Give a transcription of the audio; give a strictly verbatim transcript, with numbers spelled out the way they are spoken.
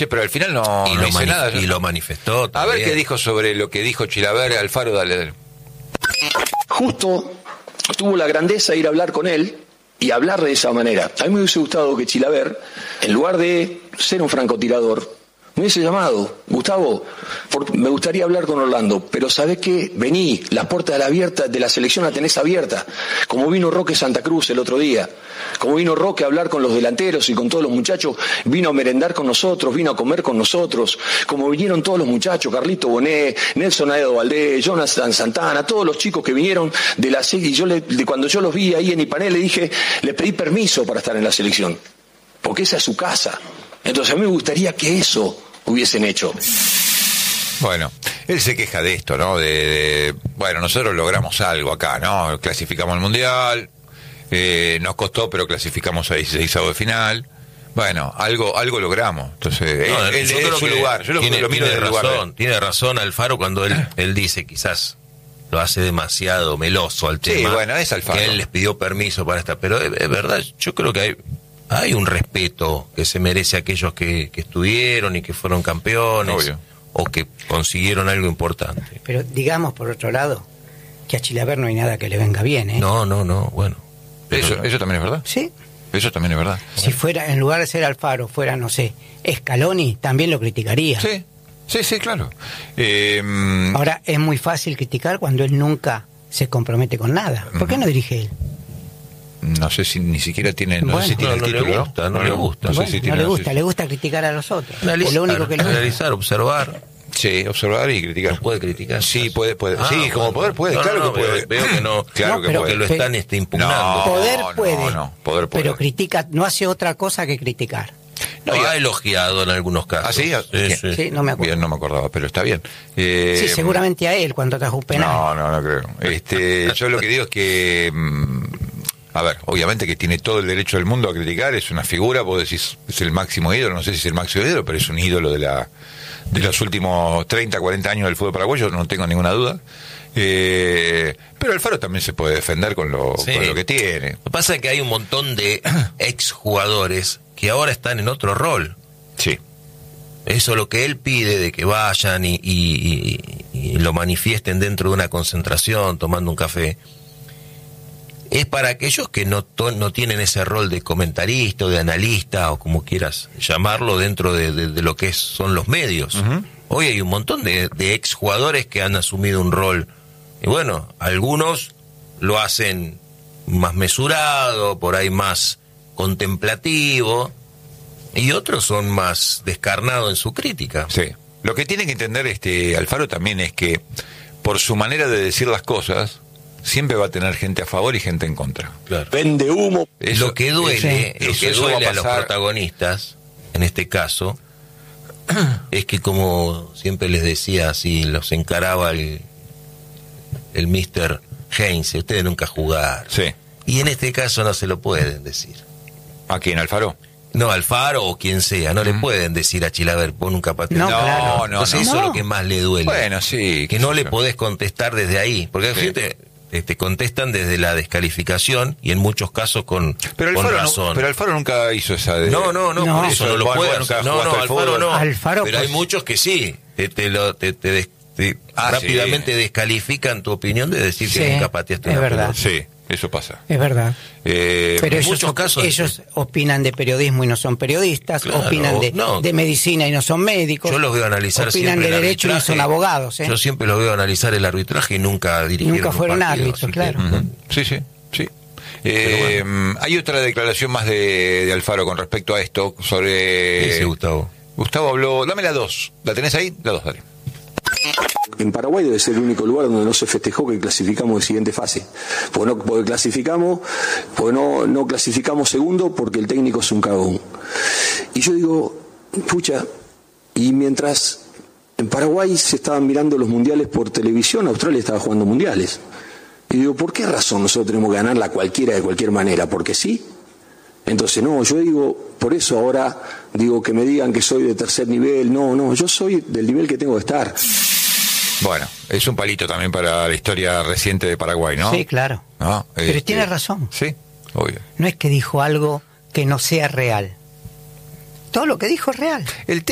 Che, pero al final no, y no lo dice manif- nada. Y lo manifestó A ver también. qué dijo sobre lo que dijo Chilaver. Alfaro, dale, dale. Justo tuvo la grandeza de ir a hablar con él y hablar de esa manera. A mí me hubiese gustado que Chilaver, en lugar de ser un francotirador, me hubiese llamado: Gustavo, por, me gustaría hablar con Orlando, pero ¿sabés qué? Vení, las puertas de la, abierta, de la selección la tenés abierta, como vino Roque Santa Cruz el otro día, como vino Roque a hablar con los delanteros y con todos los muchachos, vino a merendar con nosotros, vino a comer con nosotros, como vinieron todos los muchachos, Carlito Bonet, Nelson Aedo Valdés, Jonathan Santana, todos los chicos que vinieron de la serie, y yo le, de cuando yo los vi ahí en Ipanel le dije, le pedí permiso para estar en la selección, porque esa es su casa. Entonces a mí me gustaría que eso hubiesen hecho. Bueno, él se queja de esto, ¿no? De, de bueno, nosotros logramos algo acá, ¿no? Clasificamos al Mundial, eh, nos costó, pero clasificamos a dieciséis de final. Bueno, algo algo logramos. Entonces, No, él, él yo es creo su que lugar. Yo lo, tiene, lo miro tiene del lugar. razón, de... Tiene razón Alfaro cuando él, él dice, quizás lo hace demasiado meloso al tema. Sí, bueno, es Alfaro. Que él les pidió permiso para estar. Pero es, es verdad, yo creo que hay... Hay un respeto que se merece a aquellos que, que estuvieron y que fueron campeones. Obvio. O que consiguieron algo importante. Pero digamos, por otro lado, que a Chilaver no hay nada que le venga bien, ¿eh? No, no, no, bueno. Eso, Pero, eso también es verdad. Sí. Eso también es verdad. Si fuera, en lugar de ser Alfaro, fuera, no sé, Scaloni, también lo criticaría. Sí, sí, sí, claro. Eh, Ahora, es muy fácil criticar cuando él nunca se compromete con nada. ¿Por qué no dirige él? no sé si ni siquiera tiene, no Bueno, sé si tiene no, el no título, le gusta, no le gusta. No sé Bueno, si no tiene, le no sé gusta, si- le gusta criticar a los otros. Analizar, Es lo único que le gusta. analizar, observar. Sí, observar y criticar. No puede criticar. Sí, puede, puede. Ah, sí, bueno. como poder puede, No, claro no, que puede. Veo, veo que no, Claro No, que pero puede. que lo están este, impugnando. No, Poder no, puede, no, poder puede. pero critica, no hace otra cosa que criticar. No, No, ha y- elogiado en algunos casos. ¿Ah, sí? ¿Quién? sí. Sí, no me acuerdo. Bien, no me acordaba, pero está bien. Eh, Sí, seguramente a él cuando atajó un penal. No, no, no creo. Este, yo lo que digo es que, mm, a ver, obviamente que tiene todo el derecho del mundo a criticar, es una figura, vos decís, es el máximo ídolo, no sé si es el máximo ídolo, pero es un ídolo de la de los últimos treinta, cuarenta años del fútbol paraguayo, no tengo ninguna duda. Eh, pero Alfaro también se puede defender con lo, Sí. con lo que tiene. Lo que pasa es que hay un montón de exjugadores que ahora están en otro rol. Sí. Eso lo que él pide de que vayan y, y- y- y lo manifiesten dentro de una concentración, tomando un café, es para aquellos que no, to- no tienen ese rol de comentarista o de analista o como quieras llamarlo dentro de, de- de lo que es- son los medios. Ujú. Hoy hay un montón de, de exjugadores que han asumido un rol. Y bueno, algunos lo hacen más mesurado, por ahí más contemplativo, y otros son más descarnados en su crítica. Sí. Lo que tiene que entender este Alfaro también es que por su manera de decir las cosas, siempre va a tener gente a favor y gente en contra. Claro. Vende humo. Eso- lo que duele, eso- lo que eso va a duele a los pasar. protagonistas, en este caso, es que como siempre les decía, así los encaraba el, el mister Heinz, ustedes nunca jugaron. Sí. Y en este caso no se lo pueden decir. ¿A quién, Alfaro? No, Alfaro o quien sea, no le Mm. pueden decir a Chilaver, pon un capataz. No, claro. no, Entonces no. eso No. es lo que más le duele. Bueno, sí. que qué no sé le yo. podés contestar desde ahí, porque Sí. fíjate, te, te contestan desde la descalificación y en muchos casos con, Pero con Alfaro, razón. no, pero Alfaro nunca hizo esa de... No, no, no, No. por eso no lo Juan, puede nunca hacer. No, jugaste no, al Alfaro fútbol. no. Alfaro, pero pues- hay muchos que sí, te, te, lo, te, te des- te Ah, rápidamente sí. descalifican tu opinión de decir Sí, que nunca pateaste es una verdad. pelota. Sí, eso pasa. Es verdad. Eh, Pero en ellos, muchos op- casos- ellos opinan de periodismo y no son periodistas, Claro, opinan de, no. de medicina y no son médicos, Yo los veo analizar opinan siempre de el derecho y no arbitraje. son abogados. ¿eh? Yo siempre los veo analizar el arbitraje y nunca dirigieron Nunca un fueron partido, árbitros, así que- claro. Ujú. Sí, sí, sí. Eh, Hay otra declaración más de, de Alfaro con respecto a esto, sobre... ¿Qué dice Gustavo? Gustavo habló... Dame la dos. ¿La tenés ahí? La dos, dale. En Paraguay debe ser el único lugar donde no se festejó que clasificamos de siguiente fase. Porque, no, porque clasificamos, porque no, no clasificamos segundo porque el técnico es un cagón. Y yo digo, pucha, y mientras en Paraguay se estaban mirando los mundiales por televisión, Australia estaba jugando mundiales. Y digo, ¿por qué razón nosotros tenemos que ganarla cualquiera de cualquier manera? ¿Porque sí? Entonces, no, yo digo, por eso ahora digo que me digan que soy de tercer nivel. No, no, yo soy del nivel que tengo que estar. Bueno, es un palito también para la historia reciente de Paraguay, ¿no? Sí, claro. ¿No? Pero Este, tiene razón. Sí, obvio. No es que dijo algo que no sea real. Todo lo que dijo es real. El